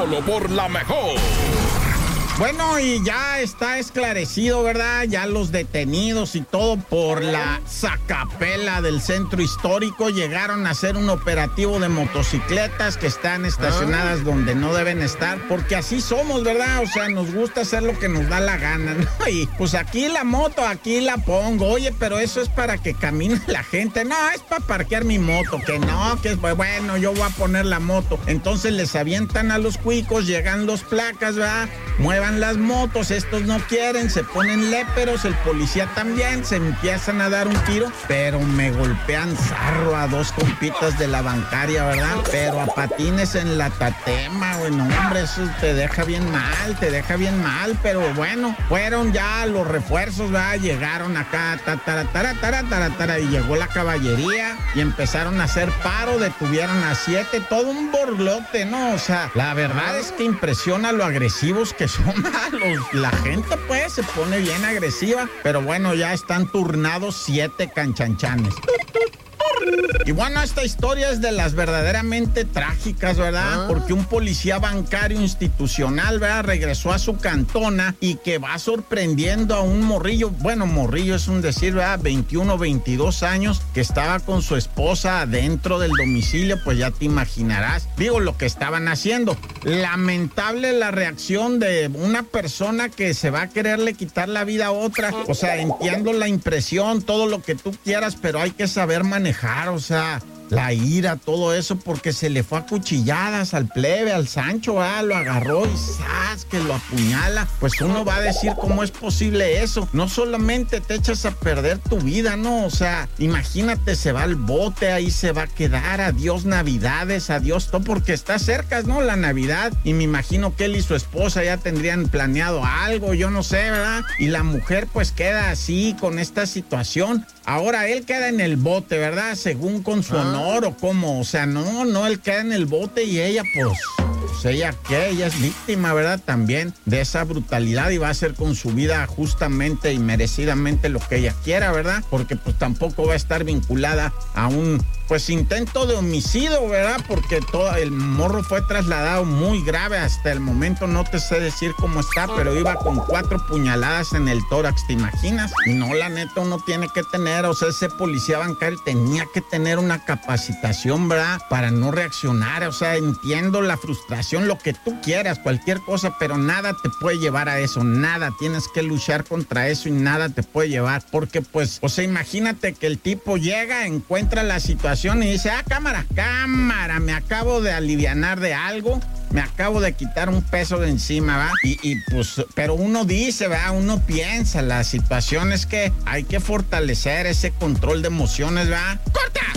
Solo por la mejor. Bueno, y ya está esclarecido, ¿verdad? Ya los detenidos y todo por la sacapela del centro histórico llegaron a hacer un operativo de motocicletas que están estacionadas donde no deben estar, porque así somos, ¿verdad? O sea, nos gusta hacer lo que nos da la gana, ¿no? Y pues aquí la moto, aquí la pongo. Oye, pero eso es para que camine la gente. No, es para parquear mi moto. Que no, que es bueno, yo voy a poner la moto. Entonces les avientan a los cuicos, llegan los placas, ¿verdad? Muevan las motos, estos no quieren, se ponen léperos, el policía también, se empiezan a dar un tiro, pero me golpean zarro a dos compitas de la bancaria, ¿verdad? Pero a patines en la tatema, bueno, hombre, eso te deja bien mal, pero bueno, fueron ya los refuerzos, ¿verdad? Llegaron acá, y llegó la caballería y empezaron a hacer paro, detuvieron a 7, todo un borlote, ¿no? O sea, la verdad es que impresiona lo agresivos que son. La gente pues se pone bien agresiva, pero bueno, ya están turnados 7 canchanchanes. Y bueno, esta historia es de las verdaderamente trágicas, ¿verdad? Porque un policía bancario institucional, ¿verdad? Regresó a su cantona y que va sorprendiendo a un morrillo. Bueno, morrillo es un decir, ¿verdad? 21, 22 años, que estaba con su esposa adentro del domicilio, pues ya te imaginarás. Digo, lo que estaban haciendo. Lamentable la reacción de una persona que se va a quererle quitar la vida a otra. O sea, entiendo la impresión, todo lo que tú quieras, pero hay que saber manejar, o sea, la ira, todo eso, porque se le fue a cuchilladas al plebe, al Sancho, lo agarró y ¡zas! Que lo apuñala. Pues uno va a decir, ¿cómo es posible eso? No solamente te echas a perder tu vida, ¿no? O sea, imagínate, se va al bote, ahí se va a quedar, adiós Navidades, adiós todo, porque está cerca, ¿no? La Navidad, y me imagino que él y su esposa ya tendrían planeado algo, yo no sé, ¿verdad? Y la mujer pues queda así, con esta situación. Ahora él queda en el bote, ¿verdad? Según con su honor o cómo, o sea, no, él queda en el bote y ella pues ella qué, ella es víctima, ¿verdad? También de esa brutalidad y va a hacer con su vida justamente y merecidamente lo que ella quiera, ¿verdad? Porque pues tampoco va a estar vinculada a un pues intento de homicidio, ¿verdad? Porque todo el morro fue trasladado muy grave hasta el momento, no te sé decir cómo está, pero iba con 4 puñaladas en el tórax, ¿te imaginas? No, la neta, uno tiene que tener, o sea, ese policía bancario tenía que tener una capacitación, ¿verdad? Para no reaccionar, o sea, entiendo la frustración, lo que tú quieras, cualquier cosa, pero nada te puede llevar a eso, nada, tienes que luchar contra eso y nada te puede llevar, porque pues, o sea, imagínate que el tipo llega, encuentra la situación y dice, cámara, me acabo de alivianar de algo, me acabo de quitar un peso de encima, ¿va? Y pues, pero uno dice, ¿va? Uno piensa, la situación es que hay que fortalecer ese control de emociones, ¿va? ¡Corta!